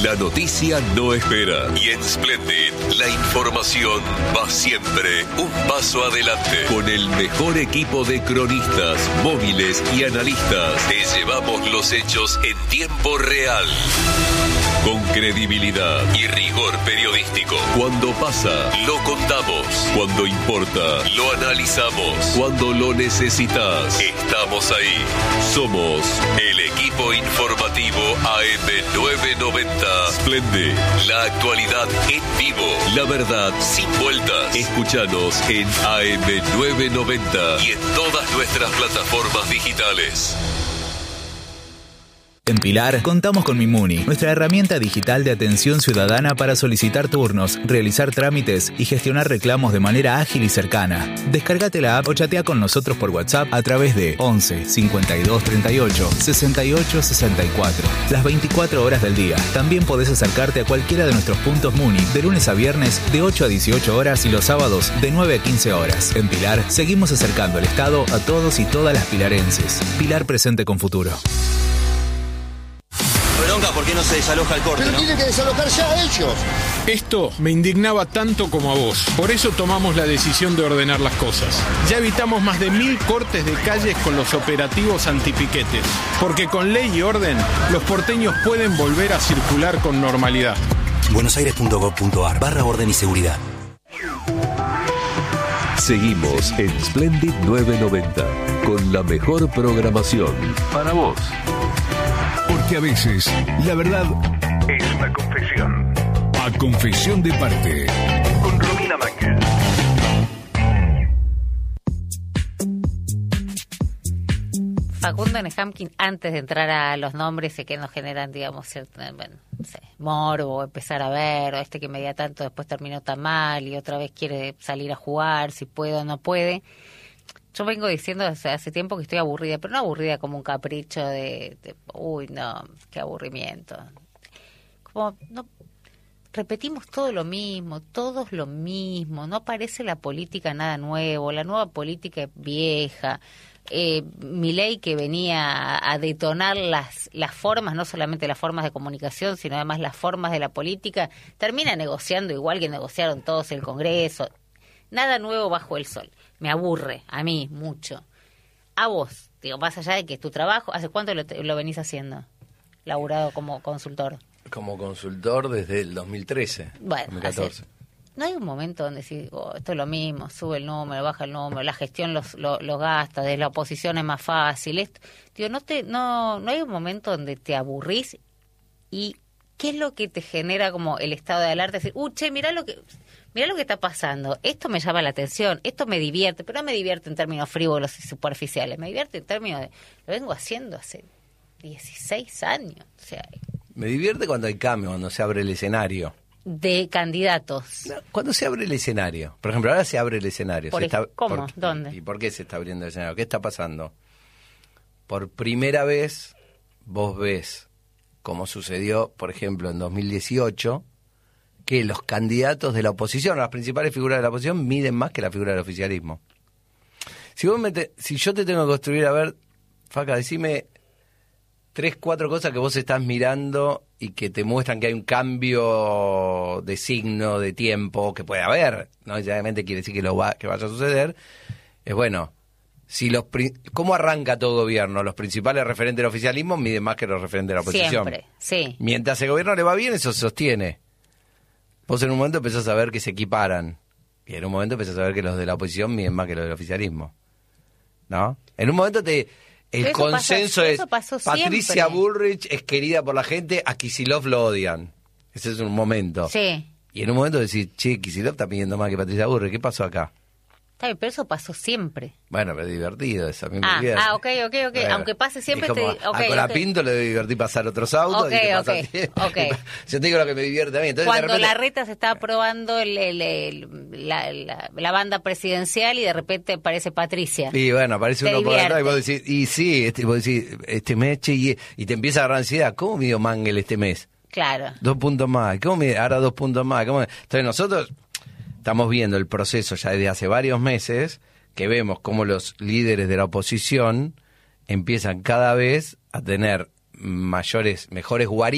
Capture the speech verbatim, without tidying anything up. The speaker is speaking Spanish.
La noticia no espera. Y en Splendid, la información va siempre un paso adelante. Con el mejor equipo de cronistas, móviles y analistas, te llevamos los hechos en tiempo real. Con credibilidad y rigor periodístico. Cuando pasa, lo contamos. Cuando importa, lo analizamos. Cuando lo necesitas, estamos ahí. Somos el equipo informativo A M novecientos noventa. Splendid, la actualidad en vivo. La verdad sin vueltas. Escúchanos en A M novecientos noventa y en todas nuestras plataformas digitales. En Pilar, contamos con Mimuni, nuestra herramienta digital de atención ciudadana para solicitar turnos, realizar trámites y gestionar reclamos de manera ágil y cercana. Descárgate la app o chatea con nosotros por WhatsApp a través de once cincuenta y dos treinta y ocho sesenta y ocho sesenta y cuatro. Las veinticuatro horas del día. También podés acercarte a cualquiera de nuestros puntos Muni de lunes a viernes de ocho a dieciocho horas y los sábados de nueve a quince horas. En Pilar, seguimos acercando el Estado a todos y todas las pilarenses. Pilar presente con futuro. Bronca, ¿por qué no se desaloja el corte? Pero ¿no? tienen que desalojar ya ellos. Esto me indignaba tanto como a vos. Por eso tomamos la decisión de ordenar las cosas. Ya evitamos más de mil cortes de calles con los operativos antipiquetes. Porque con ley y orden, los porteños pueden volver a circular con normalidad. buenosaires.gov.ar barra orden y seguridad. Seguimos en Splendid novecientos noventa con la mejor programación para vos. Porque a veces la verdad es una confesión. A confesión de parte. Con Romina Mangel. Facundo Nehamkin, antes de entrar a los nombres que nos generan, digamos, cierto, bueno, no sé, morbo, empezar a ver, o este que medía tanto después terminó tan mal y otra vez quiere salir a jugar, si puede o no puede. Yo vengo diciendo hace, hace tiempo que estoy aburrida, pero no aburrida como un capricho de, de uy, no, qué aburrimiento. Como, no, repetimos todo lo mismo, todos lo mismo, no aparece la política nada nuevo, la nueva política es vieja. Eh, Milei, que venía a detonar las, las formas, no solamente las formas de comunicación, sino además las formas de la política, termina negociando igual que negociaron todos el Congreso. Nada nuevo bajo el sol. Me aburre, a mí, mucho. A vos, digo, más allá de que es tu trabajo, ¿hace cuánto lo, lo venís haciendo? Laburado como consultor. Como consultor desde el dos mil trece, bueno, dos mil catorce. Hace, ¿no hay un momento donde decís, oh, esto es lo mismo, sube el número, baja el número, la gestión los, lo, los gasta, desde la oposición es más fácil? Esto, digo, ¿no, te, no, ¿no hay un momento donde te aburrís? ¿Y qué es lo que te genera como el estado de alerta? Decir, uh, che, mirá lo que... Mirá lo que está pasando, esto me llama la atención, esto me divierte, pero no me divierte en términos frívolos y superficiales, me divierte en términos de, lo vengo haciendo hace dieciséis años. O sea, me divierte cuando hay cambio, cuando se abre el escenario. De candidatos. No, cuando se abre el escenario. Por ejemplo, ahora se abre el escenario. Por se está, ¿Cómo? Por, ¿Dónde? ¿Y por qué se está abriendo el escenario? ¿Qué está pasando? Por primera vez vos ves, como sucedió, por ejemplo, en dos mil dieciocho... que los candidatos de la oposición, las principales figuras de la oposición, miden más que la figura del oficialismo. Si vos me te, si yo te tengo que construir, a ver, Faca, decime tres, cuatro cosas que vos estás mirando y que te muestran que hay un cambio de signo, de tiempo, que puede haber, no necesariamente quiere decir que, lo va, que vaya a suceder. Es bueno, si los ¿cómo arranca todo gobierno? Los principales referentes del oficialismo miden más que los referentes de la oposición. Siempre, sí. Mientras el gobierno le va bien, eso se sostiene. Vos en un momento empezás a ver que se equiparan. Y en un momento empezás a ver que los de la oposición miden más que los del oficialismo. ¿No? En un momento te el eso consenso pasó, es eso pasó Patricia siempre. Bullrich es querida por la gente, a Kicillof lo odian. Ese es un momento. Sí. Y en un momento decís, che, Kicillof está pidiendo más que Patricia Bullrich. ¿Qué pasó acá? Está bien, pero eso pasó siempre. Bueno, pero es divertido eso. A mí me Ah, divierte. ah, ok, ok, ok. Bueno, Aunque pase siempre... es como, te, okay, a Colapinto okay. le divertí pasar otros autos. Ok, y te ok, pasa ok. Yo te digo lo que me divierte a mí. Entonces, Cuando de repente, Larreta se está aprobando el, el, el, la, la, la banda presidencial y de repente aparece Patricia. Sí, bueno, aparece te uno por divierte. atrás y vos decís, y sí, este, vos decís, este mes, che, y, y te empieza a agarrar ansiedad. ¿Cómo midió Mangel este mes? Claro. Dos puntos más. ¿Cómo midió? Ahora dos puntos más. ¿Cómo? Entonces nosotros estamos viendo el proceso ya desde hace varios meses, que vemos cómo los líderes de la oposición empiezan cada vez a tener mayores, mejores guaridas